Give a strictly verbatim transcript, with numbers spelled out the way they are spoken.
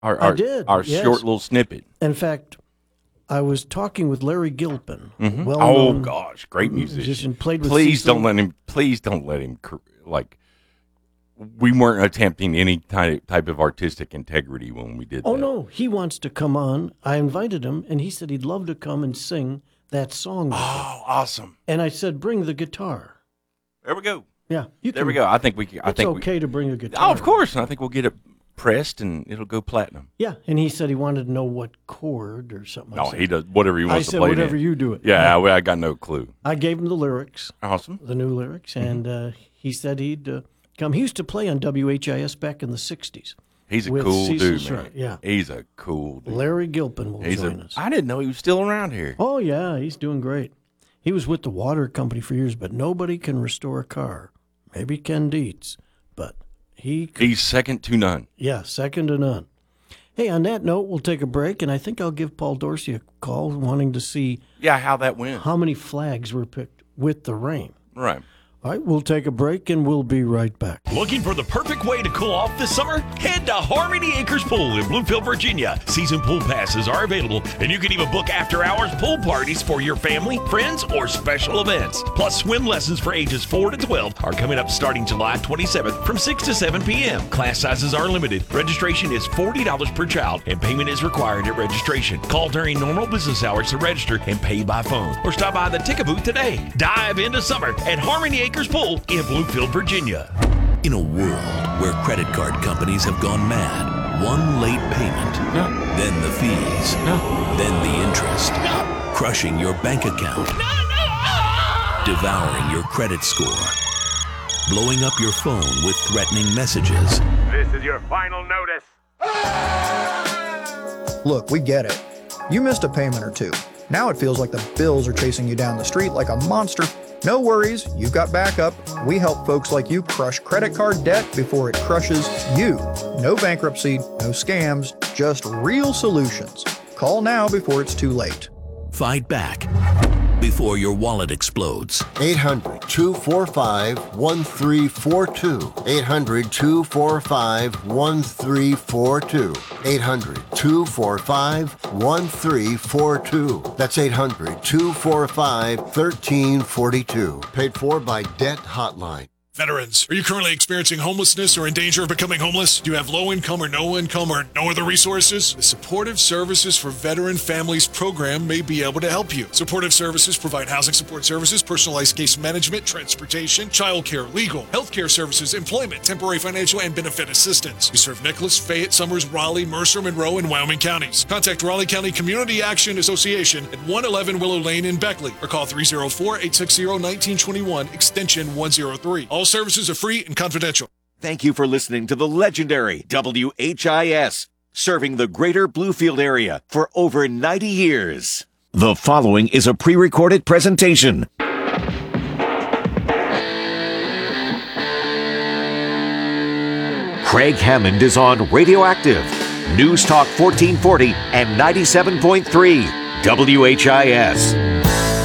Our, our, I did. Our yes. short little snippet. In fact, I was talking with Larry Gilpin. Mm-hmm. Well oh gosh, great musician. musician. Played with please Cecil. don't let him. Please don't let him. Like, we weren't attempting any type type of artistic integrity when we did. Oh that. no, he wants to come on. I invited him, and he said he'd love to come and sing that song. With Oh, me. awesome! And I said, bring the guitar. There we go. Yeah, you There can, we go. I think we. I it's think okay we, to bring a guitar. Oh, of course. And I think we'll get it pressed and it'll go platinum. Yeah, and he said he wanted to know what chord or something. No, I said, he does whatever he I wants said, to play. whatever in. you do it. Yeah, I, I got no clue. I gave him the lyrics, Awesome. the new lyrics, and uh, he said he'd uh, come. He used to play on W H I S back in the sixties. He's a with cool Cecil dude, Short, man. yeah. He's a cool dude. Larry Gilpin will He's join a, us. I didn't know he was still around here. Oh, yeah, he's doing great. He was with the water company for years, but nobody can restore a car. Maybe Ken Dietz, but he could. He's second to none. Yeah, second to none. Hey, on that note, we'll take a break, and I think I'll give Paul Dorsey a call wanting to see Yeah, how that went. how many flags were picked with the rain. Right. All right, we'll take a break, and we'll be right back. Looking for the perfect way to cool off this summer? Head to Harmony Acres Pool in Bluefield, Virginia. Season pool passes are available, and you can even book after-hours pool parties for your family, friends, or special events. Plus, swim lessons for ages four to twelve are coming up starting July twenty-seventh from six to seven p.m. Class sizes are limited. Registration is forty dollars per child, and payment is required at registration. Call during normal business hours to register and pay by phone, or stop by the ticket booth today. Dive into summer at Harmony Acres Pool in Bluefield, Virginia. In a world where credit card companies have gone mad, one late payment, No. then the fees, No. then the interest, crushing your bank account, devouring your credit score, blowing up your phone with threatening messages. This is your final notice. Look, we get it. You missed a payment or two. Now it feels like the bills are chasing you down the street like a monster. No worries, you've got backup. We help folks like you crush credit card debt before it crushes you. No bankruptcy, no scams, just real solutions. Call now before it's too late. Fight back before your wallet explodes. eight hundred, two four five, one three four two. eight hundred, two four five, one three four two. eight hundred, two four five, one three four two. That's eight hundred, two four five, one three four two. Paid for by Debt Hotline. Veterans, are you currently experiencing homelessness or in danger of becoming homeless? Do you have low income or no income or no other resources? The Supportive Services for Veteran Families program may be able to help you. Supportive Services provide housing support services, personalized case management, transportation, childcare, legal, healthcare services, employment, temporary financial and benefit assistance. We serve Nicholas, Fayette, Summers, Raleigh, Mercer, Monroe, and Wyoming counties. Contact Raleigh County Community Action Association at one eleven Willow Lane in Beckley or call three oh four, eight six zero, one nine two one, extension one oh three. All services are free and confidential. Thank you for listening to the legendary W H I S, serving the greater Bluefield area for over ninety years. The following is a pre-recorded presentation. Craig Hammond is on Radioactive, News Talk fourteen forty and ninety-seven point three W H I S.